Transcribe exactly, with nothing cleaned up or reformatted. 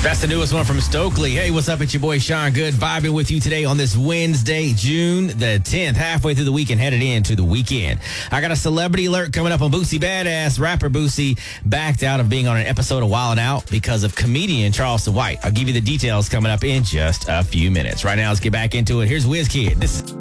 That's the newest one from Stokely. Hey, what's up? It's your boy Sean Good, vibing with you today on this Wednesday, June the tenth, halfway through the week and headed into the weekend. I got a celebrity alert coming up on Boosie Badass. Rapper Boosie backed out of being on an episode of Wild 'N Out because of comedian Charleston White. I'll give you the details coming up in just a few minutes. Right now, let's get back into it. Here's WizKid. This is